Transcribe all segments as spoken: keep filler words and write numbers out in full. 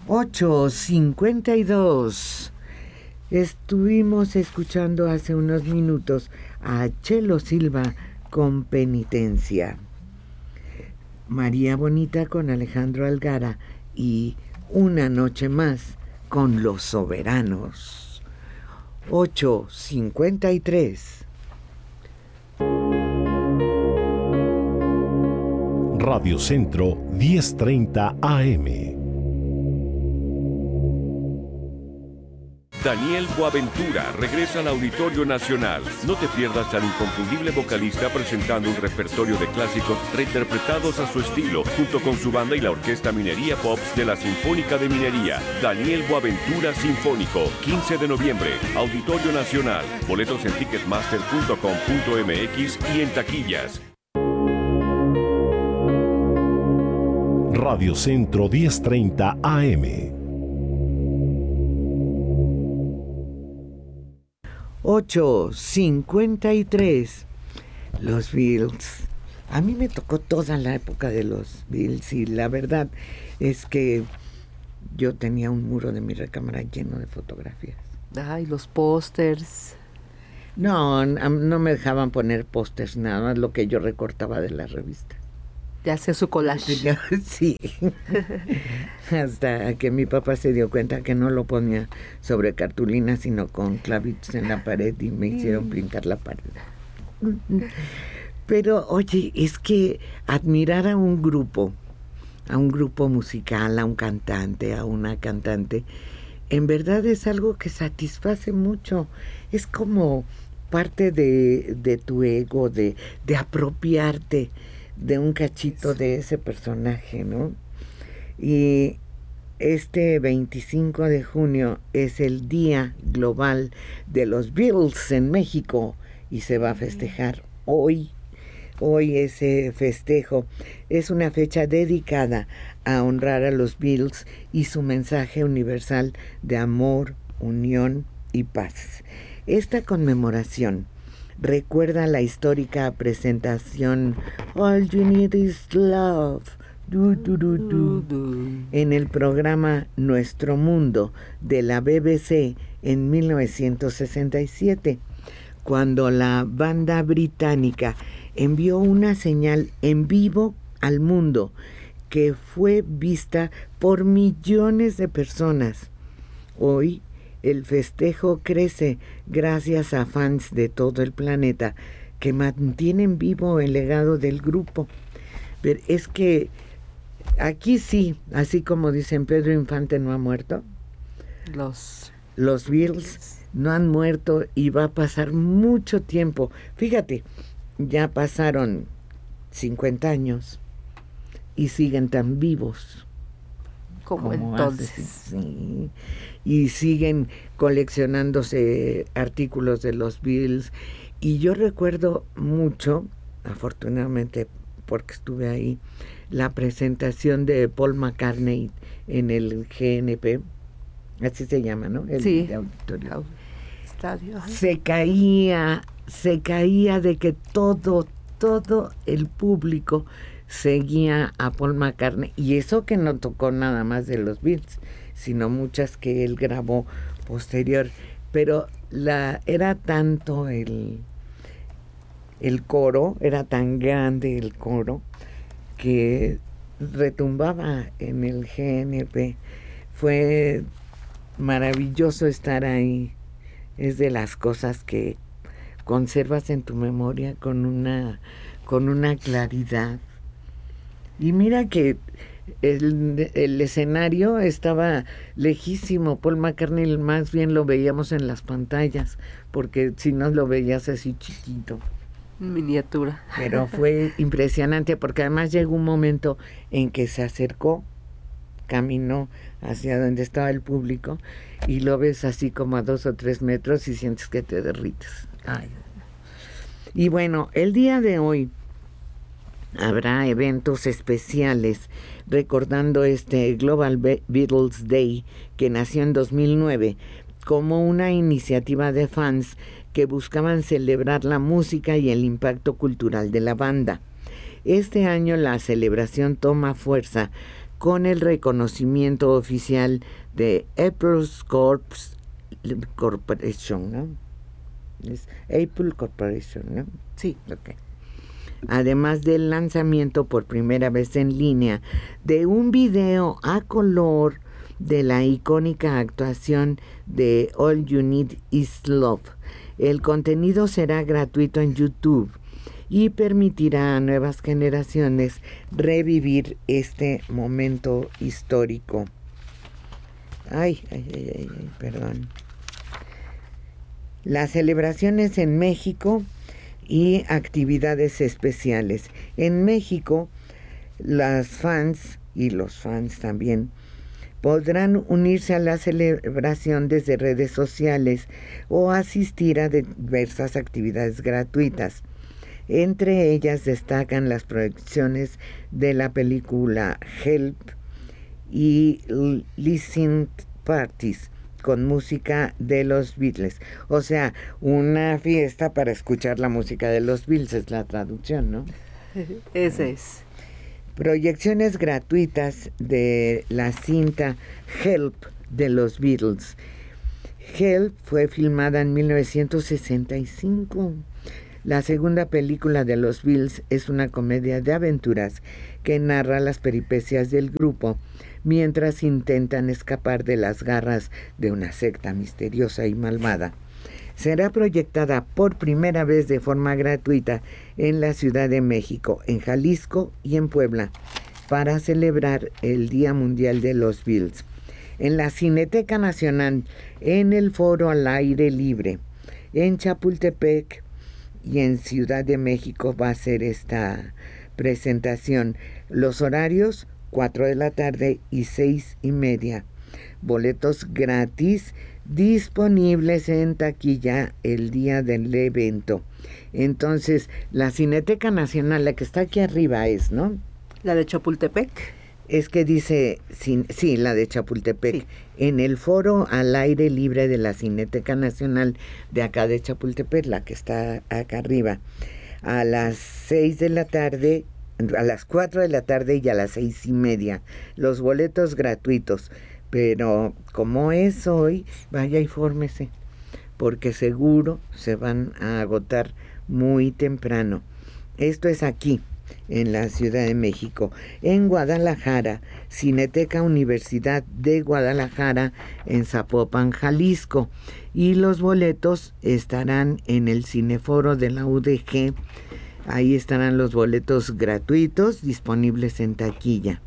ocho cincuenta y dos. Estuvimos escuchando hace unos minutos a Chelo Silva con Penitencia, María Bonita con Alejandro Algara y Una Noche Más con Los Soberanos. ocho cincuenta y tres. Radio Centro diez treinta A M. Daniel Boaventura regresa al Auditorio Nacional. No te pierdas al inconfundible vocalista presentando un repertorio de clásicos reinterpretados a su estilo, junto con su banda y la Orquesta Minería Pops de la Sinfónica de Minería. Daniel Boaventura Sinfónico, quince de noviembre, Auditorio Nacional. Boletos en ticketmaster punto com punto m x y en taquillas. Radio Centro diez treinta A M. ocho cincuenta y tres. Los Beatles. A mí me tocó toda la época de los Beatles y la verdad es que yo tenía un muro de mi recámara lleno de fotografías. Ay, los pósters. No, no me dejaban poner pósters, nada más lo que yo recortaba de las revistas. Ya hacía su collage. Sí. Hasta que mi papá se dio cuenta que no lo ponía sobre cartulina, sino con clavitos en la pared y me hicieron pintar la pared. Pero, oye, es que admirar a un grupo, a un grupo musical, a un cantante, a una cantante, en verdad es algo que satisface mucho. Es como parte de, de tu ego, de, de apropiarte de un cachito de ese personaje, ¿no? Y este veinticinco de junio es el Día Global de los Beatles en México y se va a festejar hoy. Hoy ese festejo es una fecha dedicada a honrar a los Beatles y su mensaje universal de amor, unión y paz. Esta conmemoración recuerda la histórica presentación All You Need Is Love du, du, du, du, du, en el programa Nuestro Mundo de la B B C en mil novecientos sesenta y siete, cuando la banda británica envió una señal en vivo al mundo que fue vista por millones de personas. Hoy el festejo crece gracias a fans de todo el planeta que mantienen vivo el legado del grupo. Pero es que aquí sí, así como dicen, Pedro Infante no ha muerto. Los, los Beatles no han muerto y va a pasar mucho tiempo. Fíjate, ya pasaron cincuenta años y siguen tan vivos. Como, como entonces. Hace, sí. Y siguen coleccionándose artículos de los Beatles. Y yo recuerdo mucho, afortunadamente porque estuve ahí, la presentación de Paul McCartney en el G N P, así se llama, ¿no? El sí. auditorio. Estadio. Se caía, se caía de que todo, todo el público seguía a Paul McCartney, y eso que no tocó nada más de los Beatles, sino muchas que él grabó posterior, pero la era tanto el el coro, era tan grande el coro que retumbaba en el G N P. Fue maravilloso estar ahí. Es de las cosas que conservas en tu memoria con una con una claridad. Y mira que el, el escenario estaba lejísimo. Paul McCartney más bien lo veíamos en las pantallas, porque si no lo veías así chiquito. Miniatura. Pero fue impresionante, porque además llegó un momento en que se acercó, caminó hacia donde estaba el público, y lo ves así como a dos o tres metros y sientes que te derrites. Ay. Y bueno, el día de hoy habrá eventos especiales recordando este Global Beatles Day, que nació en dos mil nueve como una iniciativa de fans que buscaban celebrar la música y el impacto cultural de la banda. Este año la celebración toma fuerza con el reconocimiento oficial de Apple Corps Corporation, ¿no? Es Apple Corporation, ¿no? Sí. Okay. Además del lanzamiento por primera vez en línea de un video a color de la icónica actuación de All You Need Is Love. El contenido será gratuito en YouTube y permitirá a nuevas generaciones revivir este momento histórico. Ay, ay, ay, ay, ay, perdón. Las celebraciones en México y actividades especiales. En México, las fans y los fans también podrán unirse a la celebración desde redes sociales o asistir a diversas actividades gratuitas. Entre ellas destacan las proyecciones de la película Help y listening parties con música de los Beatles. O sea, una fiesta para escuchar la música de los Beatles, es la traducción, ¿no? Ese es. Proyecciones gratuitas de la cinta Help de los Beatles. Help fue filmada en mil novecientos sesenta y cinco. La segunda película de los Beatles es una comedia de aventuras que narra las peripecias del grupo mientras intentan escapar de las garras de una secta misteriosa y malvada. Será proyectada por primera vez de forma gratuita en la Ciudad de México, en Jalisco y en Puebla, para celebrar el Día Mundial de los Beatles. En la Cineteca Nacional, en el Foro al Aire Libre, en Chapultepec y en Ciudad de México va a ser esta presentación. Los horarios, cuatro de la tarde y seis y media. Boletos gratis disponibles en taquilla el día del evento. Entonces, la Cineteca Nacional, la que está aquí arriba es, ¿no? La de Chapultepec. Es que dice, sí, la de Chapultepec. Sí. En el Foro al Aire Libre de la Cineteca Nacional de acá de Chapultepec, la que está acá arriba, a las seis de la tarde, a las cuatro de la tarde y a las seis y media. Los boletos gratuitos. Pero como es hoy, vaya y fórmese, porque seguro se van a agotar muy temprano. Esto es aquí, en la Ciudad de México. En Guadalajara, Cineteca Universidad de Guadalajara, en Zapopan, Jalisco. Y los boletos estarán en el Cineforo de la U D G. Ahí estarán los boletos gratuitos disponibles en taquilla.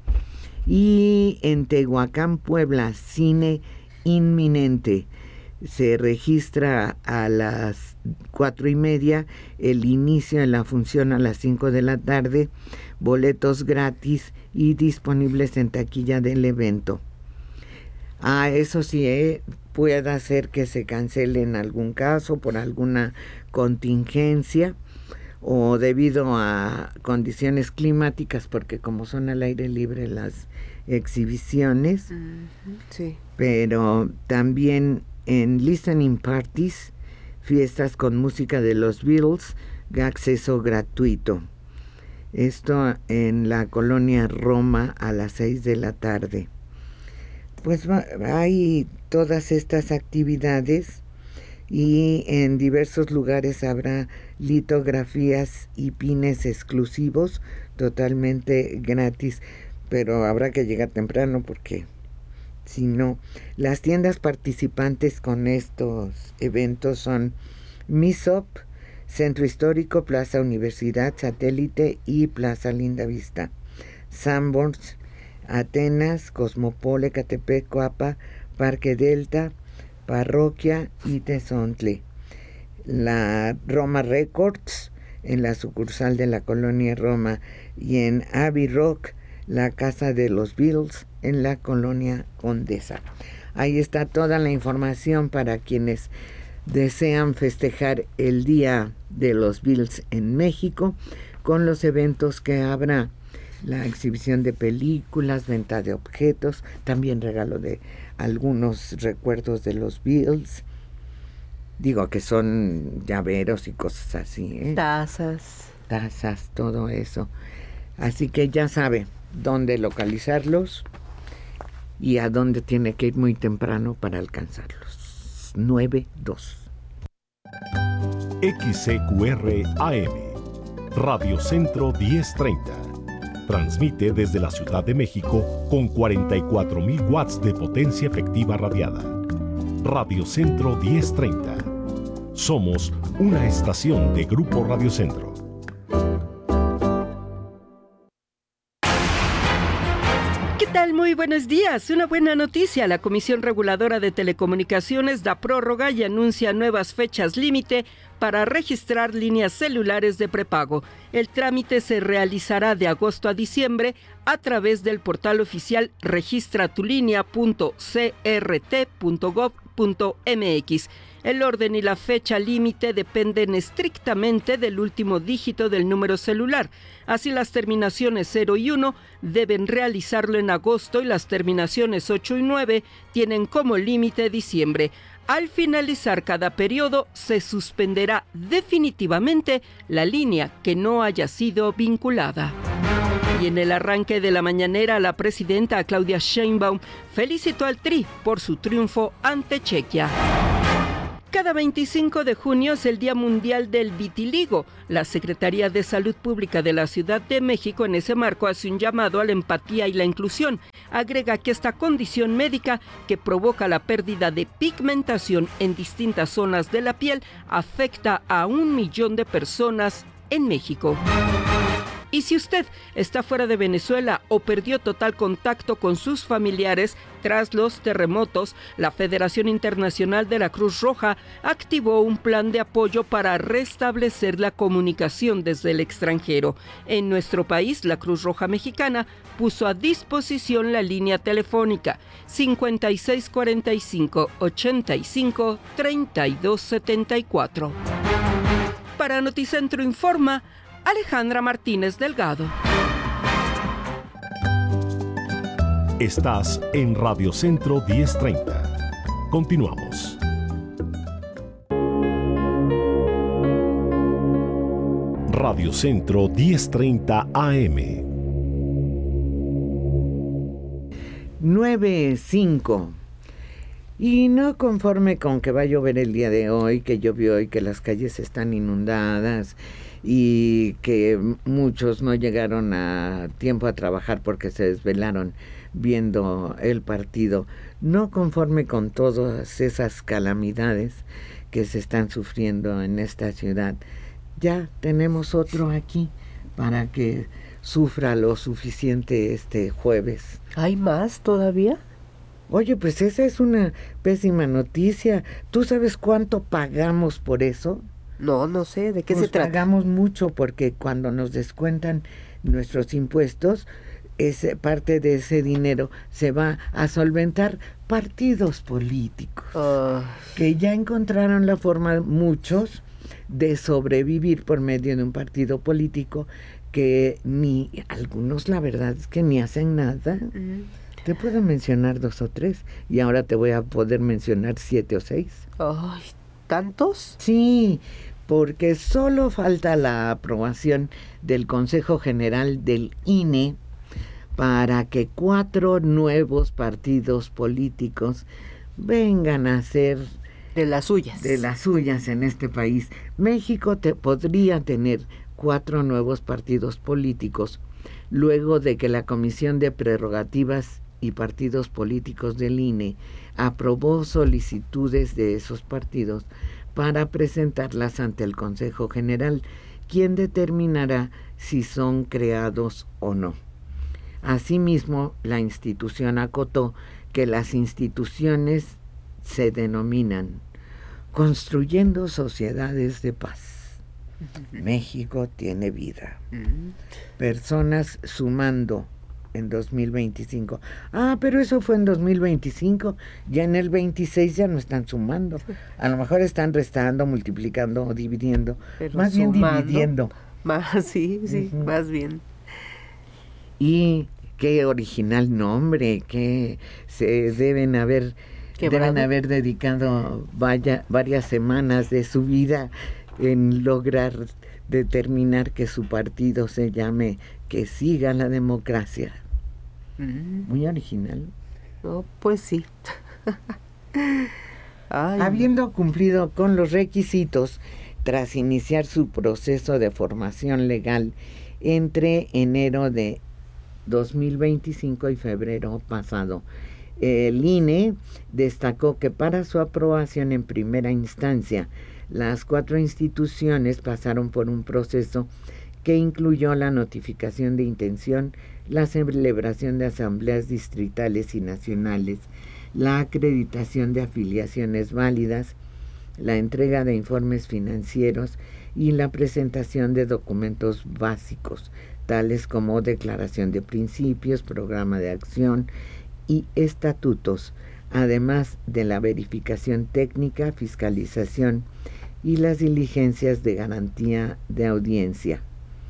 Y en Tehuacán, Puebla, Cine Inminente. Se registra a las cuatro y media, el inicio de la función a las cinco de la tarde, boletos gratis y disponibles en taquilla del evento. Ah, eso sí, eh, puede ser que se cancele en algún caso por alguna contingencia o debido a condiciones climáticas, porque como son al aire libre las exhibiciones, uh-huh, sí. Pero también en listening parties, fiestas con música de los Beatles, acceso gratuito. Esto en la colonia Roma a las seis de la tarde. Pues hay todas estas actividades y en diversos lugares habrá litografías y pines exclusivos totalmente gratis, pero habrá que llegar temprano porque si no, las tiendas participantes con estos eventos son Misop, Centro Histórico, Plaza Universidad, Satélite y Plaza Linda Vista. Sanborns, Atenas, Cosmopol, Ecatepec, Coapa, Parque Delta, Parroquia y Tezontle. La Roma Records en la sucursal de la colonia Roma y en Abbey Rock, la casa de los Beatles en la colonia Condesa. Ahí está toda la información para quienes desean festejar el Día de los Beatles en México con los eventos que habrá. La exhibición de películas, venta de objetos, también regalo de algunos recuerdos de los Beatles. Digo que son llaveros y cosas así, ¿eh? Tazas. Tazas, todo eso. Así que ya sabe, dónde localizarlos y a dónde tiene que ir muy temprano para alcanzarlos. nueve dos. X C Q R A M, Radio Centro diez treinta. Transmite desde la Ciudad de México con cuarenta y cuatro mil watts de potencia efectiva radiada. Radio Centro diez treinta. Somos una estación de Grupo Radio Centro. ¿Qué tal? Muy buenos días. Una buena noticia. La Comisión Reguladora de Telecomunicaciones da prórroga y anuncia nuevas fechas límite para registrar líneas celulares de prepago. El trámite se realizará de agosto a diciembre a través del portal oficial registratulínea punto c r t punto gov punto m x. El orden y la fecha límite dependen estrictamente del último dígito del número celular. Así, las terminaciones cero y uno deben realizarlo en agosto y las terminaciones ocho y nueve tienen como límite diciembre. Al finalizar cada periodo, se suspenderá definitivamente la línea que no haya sido vinculada. Y en el arranque de la mañanera, la presidenta Claudia Sheinbaum felicitó al Tri por su triunfo ante Chequia. Cada veinticinco de junio es el Día Mundial del Vitiligo. La Secretaría de Salud Pública de la Ciudad de México en ese marco hace un llamado a la empatía y la inclusión. Agrega que esta condición médica, que provoca la pérdida de pigmentación en distintas zonas de la piel, afecta a un millón de personas en México. Y si usted está fuera de Venezuela o perdió total contacto con sus familiares tras los terremotos, la Federación Internacional de la Cruz Roja activó un plan de apoyo para restablecer la comunicación desde el extranjero. En nuestro país, la Cruz Roja Mexicana puso a disposición la línea telefónica cincuenta y seis cuarenta y cinco, ochenta y cinco, treinta y dos setenta y cuatro. Para Noticentro Informa, Alejandra Martínez Delgado. Estás en Radio Centro diez treinta. Continuamos. Radio Centro diez treinta A M. nueve cinco. Y no conforme con que va a llover el día de hoy, que llovió y que las calles están inundadas y que muchos no llegaron a tiempo a trabajar porque se desvelaron viendo el partido, no conforme con todas esas calamidades que se están sufriendo en esta ciudad, ya tenemos otro aquí para que sufra lo suficiente este jueves. ¿Hay más todavía? Oye, pues esa es una pésima noticia. ¿Tú sabes cuánto pagamos por eso? No, no sé, ¿de qué Nos se trata? Pagamos mucho porque cuando nos descuentan nuestros impuestos, ese, parte de ese dinero se va a solventar partidos políticos, uh. que ya encontraron la forma, muchos, de sobrevivir por medio de un partido político que ni, algunos la verdad es que ni hacen nada. Uh. Te puedo mencionar dos o tres y ahora te voy a poder mencionar siete o seis. Ay, ¿tantos? Sí, porque solo falta la aprobación del Consejo General del I N E para que cuatro nuevos partidos políticos vengan a ser de las suyas. De las suyas en este país. México te, podría tener cuatro nuevos partidos políticos luego de que la Comisión de Prerrogativas y Partidos Políticos del I N E aprobó solicitudes de esos partidos para presentarlas ante el Consejo General, quien determinará si son creados o no. Asimismo, la institución acotó que las instituciones se denominan Construyendo Sociedades de Paz. México tiene vida. Personas sumando en dos mil veinticinco. Ah, pero eso fue en dos mil veinticinco. Ya en el veintiséis ya no están sumando. A lo mejor están restando, multiplicando o dividiendo. Pero más sumando, bien dividiendo. Más, sí, sí, uh-huh. más bien. Y qué original nombre, que se deben haber, deben haber dedicado vaya, varias semanas de su vida en lograr determinar que su partido se llame que siga la democracia. Mm. Muy original. No, pues sí. Ay, Habiendo cumplido con los requisitos tras iniciar su proceso de formación legal entre enero de dos mil veinticinco y febrero pasado, el I N E destacó que para su aprobación en primera instancia, las cuatro instituciones pasaron por un proceso que incluyó la notificación de intención, la celebración de asambleas distritales y nacionales, la acreditación de afiliaciones válidas, la entrega de informes financieros y la presentación de documentos básicos, tales como declaración de principios, programa de acción y estatutos, además de la verificación técnica, fiscalización y las diligencias de garantía de audiencia.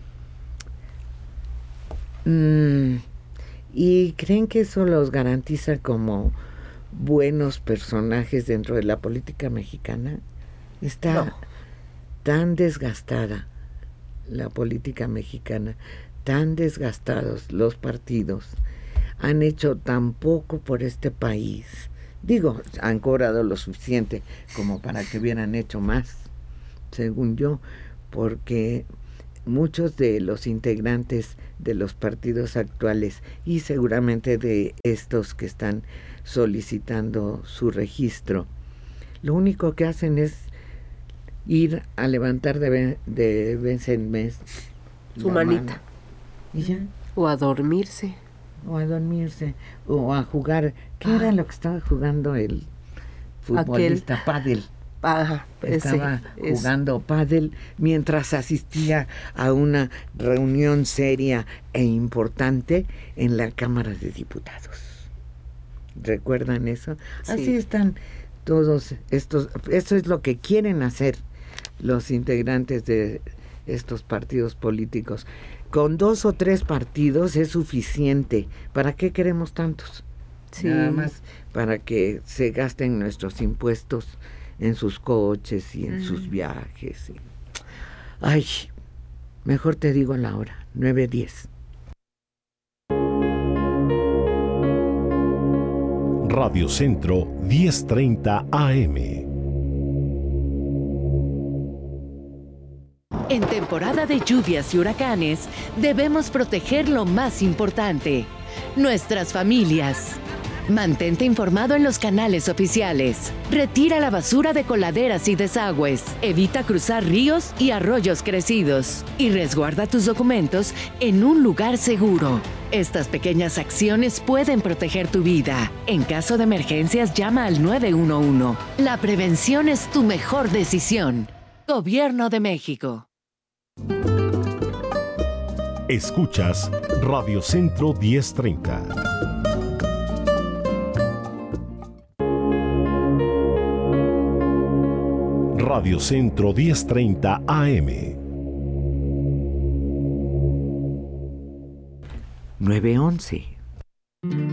Mm, ¿Y creen que eso los garantiza como buenos personajes dentro de la política mexicana? Está No. tan desgastada la política mexicana, tan desgastados los partidos, han hecho tan poco por este país. Digo, han cobrado lo suficiente como para que hubieran hecho más, según yo, porque muchos de los integrantes de los partidos actuales y seguramente de estos que están solicitando su registro, lo único que hacen es ir a levantar de, ve- de vez en mes Su la manita. mano y ya, O a dormirse. o a dormirse, o a jugar. ¿Qué era lo que estaba jugando el futbolista? Pádel. Ajá, ese, Estaba es- jugando pádel mientras asistía a una reunión seria e importante en la Cámara de Diputados. ¿Recuerdan eso? Sí. Así están todos estos. Eso es lo que quieren hacer los integrantes de estos partidos políticos. Con dos o tres partidos es suficiente. ¿Para qué queremos tantos? Sí. Nada más para que se gasten nuestros impuestos en sus coches y en Mm. sus viajes. y- Ay, mejor te digo la hora, nueve diez. Radio Centro diez treinta A M. En temporada de lluvias y huracanes, debemos proteger lo más importante, nuestras familias. Mantente informado en los canales oficiales. Retira la basura de coladeras y desagües. Evita cruzar ríos y arroyos crecidos. Y resguarda tus documentos en un lugar seguro. Estas pequeñas acciones pueden proteger tu vida. En caso de emergencias, llama al nueve uno uno. La prevención es tu mejor decisión. Gobierno de México. Escuchas Radio Centro diez treinta. Radio Centro diez treinta A M. nueve once.